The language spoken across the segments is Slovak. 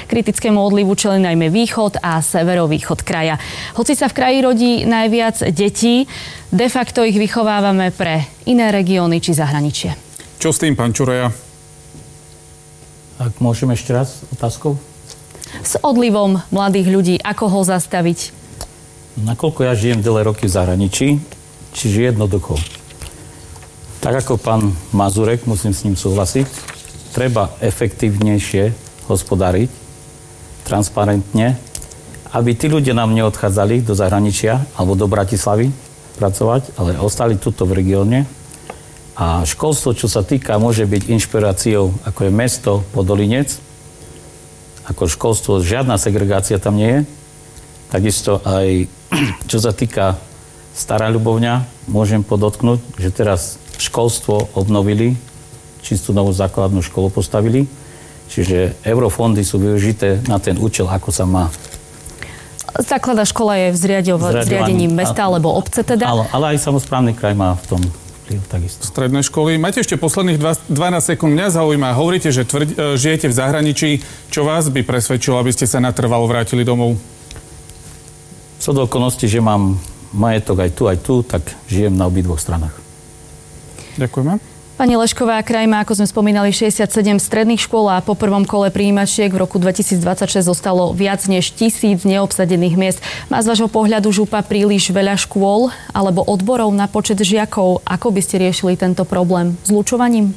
Kritickému odlivu čelí najmä východ a severovýchod kraja. Hoci sa v kraji rodí najviac detí, de facto ich vychovávame pre iné regióny či zahraničie. Čo s tým, pán Čuraja? Ak môžem ešte raz otázkou? S odlivom mladých ľudí, ako ho zastaviť? Nakoľko ja žijem dlhé roky v zahraničí, čiže jednoducho. Tak ako pán Mazurek, musím s ním súhlasiť, treba efektívnejšie hospodáriť, transparentne, aby tí ľudia nám neodchádzali do zahraničia alebo do Bratislavy pracovať, ale ostali tuto v regióne. A školstvo, čo sa týka, môže byť inšpiráciou, ako je mesto Podolinec. Ako školstvo, žiadna segregácia tam nie je. Takisto aj, čo sa týka Stará Ľubovňa, môžem podotknúť, že teraz školstvo obnovili, čistú novú základnú školu postavili. Čiže eurofondy sú využité na ten účel, ako sa má. Základná škola je v zriadení mesta alebo obce teda? Ale aj samosprávny kraj má v tom vplyv takisto. Stredné školy. Máte ešte posledných 12 sekúnd. Mňa zaujíma, hovoríte, že žijete v zahraničí. Čo vás by presvedčilo, aby ste sa natrvalo vrátili domov? Sú do okolností, že mám majetok aj tu, tak žijem na obidvoch stranách. Ďakujeme. Pani Lešková, kraj má, ako sme spomínali, 67 stredných škôl a po prvom kole prijímačiek v roku 2026 zostalo viac než 1000 neobsadených miest. Má z vášho pohľadu župa príliš veľa škôl alebo odborov na počet žiakov? Ako by ste riešili tento problém? Zlučovaním?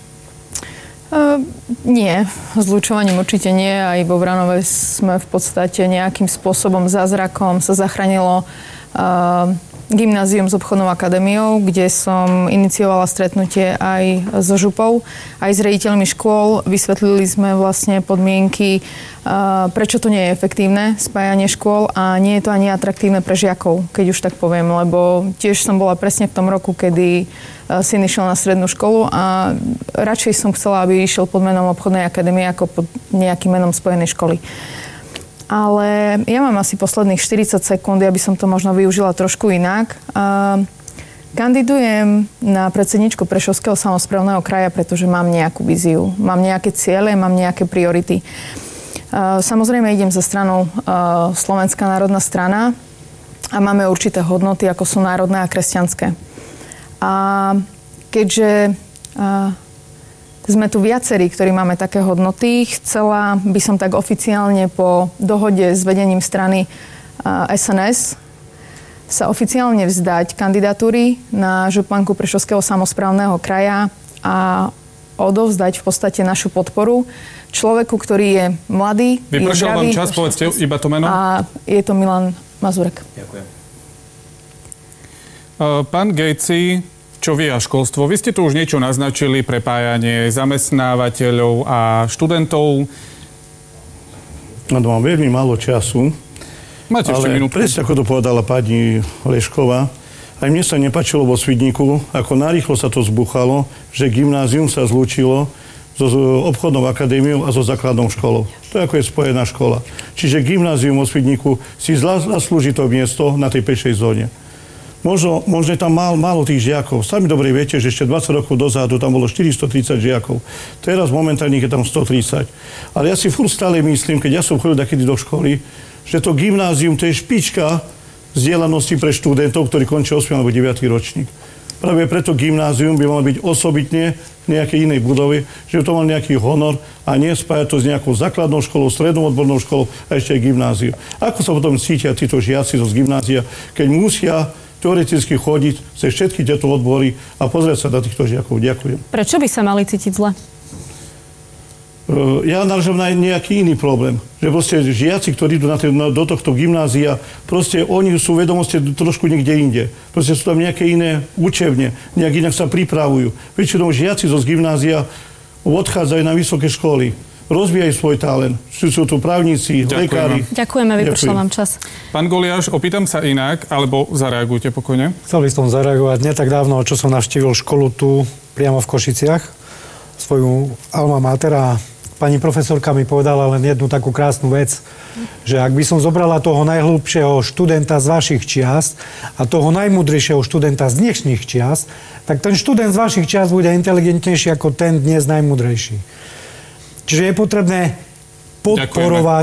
Nie, zlučovaním určite nie. Aj vo Vranove sme v podstate nejakým spôsobom zázrakom sa zachránilo gymnázium s obchodnou akadémiou, kde som iniciovala stretnutie aj so župou, aj s riaditeľmi škôl. Vysvetlili sme vlastne podmienky, prečo to nie je efektívne spájanie škôl a nie je to ani atraktívne pre žiakov, keď už tak poviem, lebo tiež som bola presne v tom roku, kedy syn išiel na strednú školu a radšej som chcela, aby išiel pod menom obchodnej akadémie ako pod nejakým menom spojenej školy. Ale ja mám asi posledných 40 sekúnd, aby som to možno využila trošku inak. Kandidujem na predsedničku Prešovského samosprávneho kraja, pretože mám nejakú víziu, mám nejaké ciele, mám nejaké priority. Samozrejme idem za stranou Slovenská národná strana a máme určité hodnoty, ako sú národné a kresťanské. A keďže sme tu viacerí, ktorí máme také hodnoty. Chcela by som tak oficiálne po dohode s vedením strany SNS sa oficiálne vzdať kandidatúry na županku Prešovského samosprávneho kraja a odovzdať v podstate našu podporu človeku, ktorý je mladý, vypršal vám čas, povedzte iba to meno. A je to Milan Mazurek. Ďakujem. Pán Gejci, čo vie a školstvo? Vy ste tu už niečo naznačili, prepájanie zamestnávateľov a študentov. No, mám veľmi málo času. Máte ešte minútu. Presne ako to povedala pani Lešková, aj mne sa nepáčilo vo Svidníku, ako narýchlo sa to zbuchalo, že gymnázium sa zlúčilo so obchodnou akadémiou a so základnou školou. To je ako je spojená škola. Čiže gymnázium vo Svidníku si zaslúži to miesto na tej pešej zóne. Možno je tam málo tých žiakov. Sami dobre viete, že ešte 20 rokov dozadu tam bolo 430 žiakov. Teraz momentálne je tam 130. Ale ja si furt stále myslím, keď ja som chodil takedy do školy, že to gymnázium, to je špička vzdelanosti pre študentov, ktorí končia 8 alebo 9 ročník. Práve preto gymnázium by malo byť osobitne v nejakej inej budove, že to mal nejaký honor a nie spájať to s nejakou základnou školou, strednou odbornou školou a ešte aj gymnázium. Ako sa potom cítia títo žiaci zo gymnázia, keď musia teoreticky chodiť cez všetky tieto odbory a pozrieť sa na týchto žiakov. Ďakujem. Prečo by sa mali cítiť zle? Ja narážam na nejaký iný problém. Že proste žiaci, ktorí idú do tohto gymnázia, proste oni sú vedomosti trošku niekde inde. Proste sú tam nejaké iné učebne, nejak inak sa pripravujú. Väčšinou žiaci zo gymnázia odchádzajú na vysoké školy. Rozvíjajú svoj talent. Sú tu právnici, lekári. Ďakujeme, vypršal vám čas. Pán Goliáš, opýtam sa inak, alebo zareagujte pokojne. Chcel by som zareagovať. Nie tak dávno, čo som navštívil školu tu, priamo v Košiciach, svoju alma mater a pani profesorka mi povedala len jednu takú krásnu vec, že ak by som zobrala toho najhlúbšieho študenta z vašich čias a toho najmudrejšieho študenta z dnešných čias, tak ten študent z vašich čias bude inteligentnejší ako ten dnes najmudrejší. Čiže je potrebné podporovať